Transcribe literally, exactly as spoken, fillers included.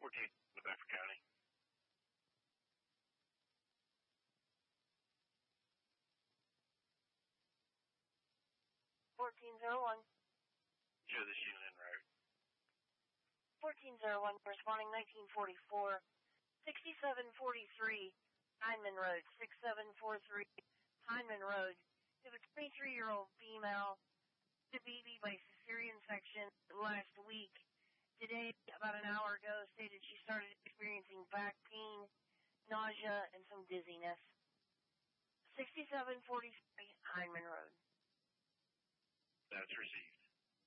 fourteen, New Bedford County. fourteen oh one. Show the Sheila Road. fourteen oh one, responding nineteen forty-four. sixty-seven forty-three, Heineman Road. sixty-seven forty-three, Heineman Road. We have a twenty-three-year-old female, the baby by cesarean section last week. Today, about an hour ago, stated she started experiencing back pain, nausea, and some dizziness. sixty-seven forty-three, Heineman Road. That's received.